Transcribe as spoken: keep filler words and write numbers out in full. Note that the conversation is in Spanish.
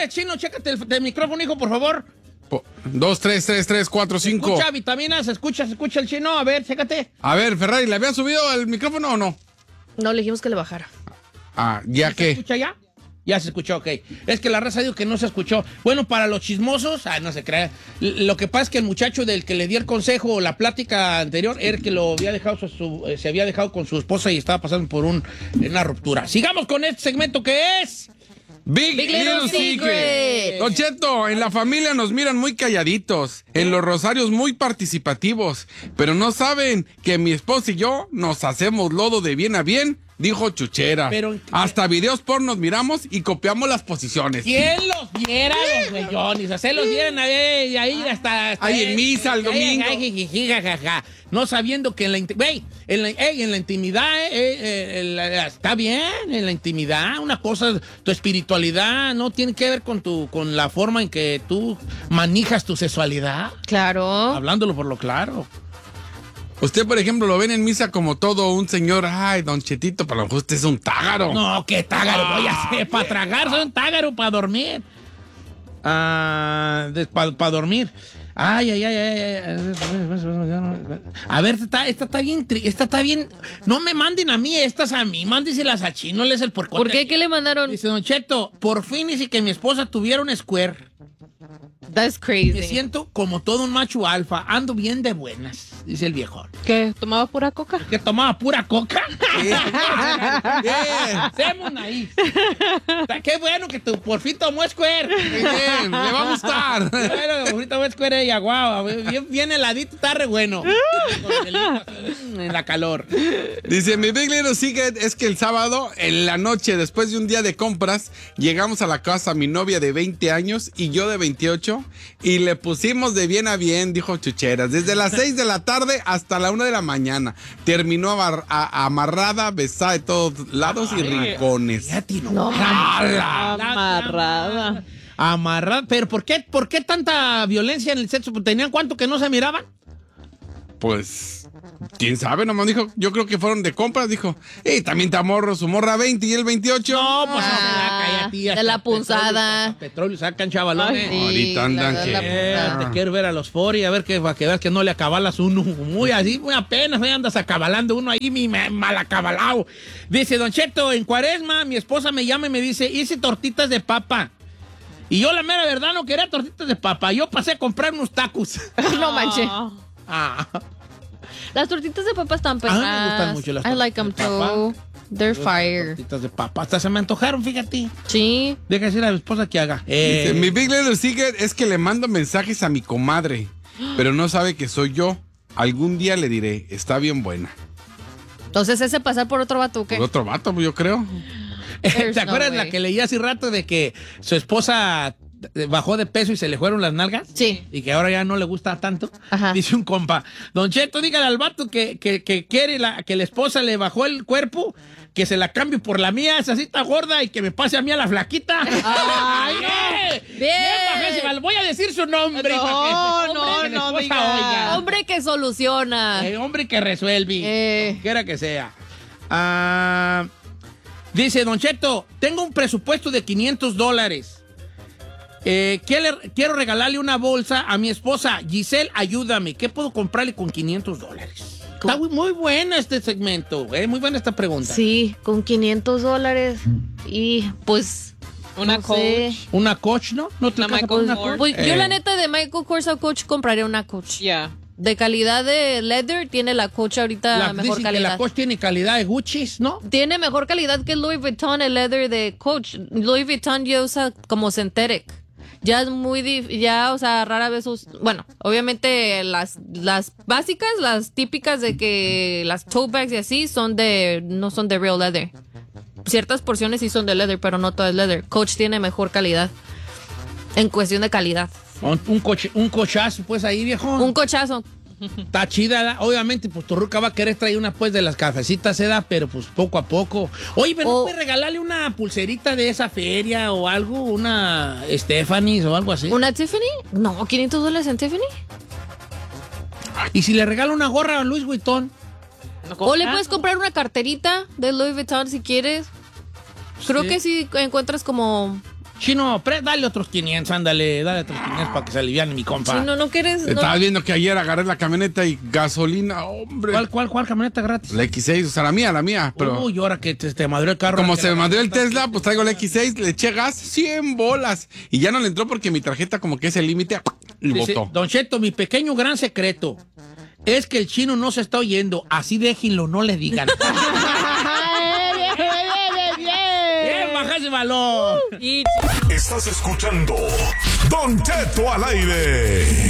ver, Chino, chécate el, el micrófono, hijo, por favor. Dos, tres, tres, tres, cuatro, cinco. Escucha, vitaminas, escucha, se escucha el Chino. A ver, chécate. A ver, Ferrari, ¿le había subido el micrófono o no? No, le dijimos que le bajara. Ah, ¿ya ¿Se qué? escucha ya? Ya se escuchó, ok. Es que la raza dijo que no se escuchó. Bueno, para los chismosos, ah, no se crea. L- Lo que pasa es que el muchacho del que le di el consejo o la plática anterior era el que lo había dejado, su- su- eh, se había dejado con su esposa y estaba pasando por un, una ruptura. Sigamos con este segmento que es... Big, Big Little, Little Secret. Secret. Don Cheto, en la familia nos miran muy calladitos, en los rosarios muy participativos, pero no saben que mi esposa y yo nos hacemos lodo de bien a bien, dijo Chuchera. Pero- Hasta videos pornos miramos y copiamos las posiciones. ¿Quién los viera, los güeyones? O sea, los vieran ahí, ahí hasta... hasta Ahí en misa el domingo. Ay, ay, jiji, jajaja. No sabiendo que en la, inti- güey, en la, ey, en la intimidad, eh, eh, el- eh, está bien, en la intimidad, una cosa, tu espiritualidad no tiene que ver con tu, con la forma en que tú manejas tu sexualidad, Claro. hablándolo por lo claro. Usted, por ejemplo, lo ven en misa como todo un señor, ay, don Chetito, pero a lo mejor usted es un tágaro. No, qué tágaro, voy a hacer para tragar, soy un tágaro para dormir. Ah, para dormir. Ay, ay, ay, ay, ay. A ver, esta, esta está bien, tri- esta está bien. No me manden a mí, estas a mí, mándeselas a Chino, él es el porcote. ¿Por qué? ¿Qué le mandaron? Dice Don Cheto, por fin hice que mi esposa tuviera un square. That's crazy. Me siento como todo un macho alfa, ando bien de buenas, dice el viejo. ¿Qué? ¿Tomaba pura coca? ¿Que tomaba pura coca? Bien, Hacemos ahí. Qué bueno que tú por fin tomó square. bien, le va a gustar. Bueno, ahorita voy a escuela y guau, bien, bien heladito, está re bueno. Con el hijo así, en la calor. Dice, mi Big Little Secret es que el sábado, en la noche, después de un día de compras, llegamos a la casa mi novia de veinte años y yo de veintiocho y le pusimos de bien a bien, dijo Chucheras, desde las seis de la tarde hasta la una de la mañana. Terminó abar- a- amarrada, besada de todos lados y rincones. Fíjate, no. No. Jala. Amarrada. Amarrada. ¿Pero por qué, por qué tanta violencia en el sexo? ¿Tenían cuánto que no se miraban? Pues, quién sabe, nomás dijo, yo creo que fueron de compras, dijo, y también te amorro, su morra veinte y él veintiocho. No, pues Ah, no se la cállate, de hasta la petróleo, punzada. hasta Petróleo sacan chavalones. Sí, Ahorita andan la- que- la Eh, puntada. te quiero ver a los fori, a ver que, para que veas que no le acabalas uno. Muy así, muy apenas, ahí andas acabalando uno ahí, mi ma- mal acabalado. Dice, Don Cheto, en Cuaresma, mi esposa me llama y me dice, hice tortitas de papa. Y yo, la mera verdad, no quería tortitas de papa. Yo pasé a comprar unos tacos. No manches. Ah, Las tortitas de papa están A mí pesadas. me gustan mucho las I like them tortitas de too. They're fire. tortitas de papa. Hasta se me antojaron, fíjate. Sí. Deja decir a mi esposa que haga. Eh, Dice, mi Big Little Secret es que le mando mensajes a mi comadre, pero no sabe que soy yo. Algún día le diré, está bien buena. Entonces, ese pasar por otro vato, ¿qué? Por otro vato, yo creo. There's ¿Te no acuerdas way. la que leí hace rato de que su esposa bajó de peso y se le fueron las nalgas? Sí. Y que ahora ya no le gusta tanto. Ajá. Dice un compa, Don Cheto, dígale al vato que, que, que quiere la, que la esposa le bajó el cuerpo, que se la cambie por la mía, esa así está gorda, y que me pase a mí a la flaquita. ¡Ay, no! Bien. bajísima. Voy a decir su nombre. No, para que- no, hombre, que la no esposa diga. oiga. Hombre que soluciona. Eh, hombre que resuelve. Eh. Como quiera que sea. Ah, dice, Don Cheto, tengo un presupuesto de quinientos dólares. Eh, quiero, quiero regalarle una bolsa a mi esposa. Giselle, ayúdame. ¿Qué puedo comprarle con quinientos dólares? Está muy, muy buena este segmento. Eh, muy buena esta pregunta. Sí, con quinientos dólares. Y pues. Una no coach. sé. ¿Una Coach, no? ¿No te Una alcanza Michael para una Kors. Coach? Pues yo, Eh, la neta, de Michael Kors o Coach compraría una Coach. Ya. De calidad de leather, tiene la Coach ahorita la, mejor dicen que la calidad. Coach tiene calidad de Gucci, ¿no? Tiene mejor calidad que Louis Vuitton, el leather de Coach. Louis Vuitton ya usa como synthetic. Ya es muy, dif- ya, o sea, rara vez us- bueno, obviamente las, las básicas, las típicas de que las tote bags y así son de, no son de real leather. Ciertas porciones sí son de leather, pero no todo es leather. Coach tiene mejor calidad. En cuestión de calidad. Un, un, coche, un cochazo, pues ahí, viejo. Un cochazo. Está chida, ¿verdad? Obviamente, pues tu ruca va a querer traer una pues de las cafecitas, ¿verdad? Pero pues poco a poco. Oye, pero ¿no O- puedes regalarle una pulserita de esa feria o algo? Una Stephanie's o algo así. ¿Una Tiffany? No, quinientos dólares en Tiffany. Y si le regala una gorra a Louis Vuitton. O le puedes comprar una carterita de Louis Vuitton si quieres. Creo Sí. que sí encuentras como Chino, pre, dale otros quinientos, ándale, dale otros quinientos para que se aliviane mi compa. Si no, no quieres. No. Estabas viendo que ayer agarré la camioneta y gasolina, hombre. ¿Cuál, cuál, cuál camioneta gratis? La equis seis, o sea, la mía, la mía. Pero Uy, ahora que te, te madrió el carro. como que se la me madrió el camioneta- Tesla, pues traigo la equis seis, le eché gas, cien bolas. Y ya no le entró porque mi tarjeta como que es el límite y Dice, botó. Don Cheto, mi pequeño gran secreto es que el chino no se está oyendo. Así déjenlo, no le digan. ¡Bien, baja ese balón! Y- Estás escuchando Don Cheto al aire.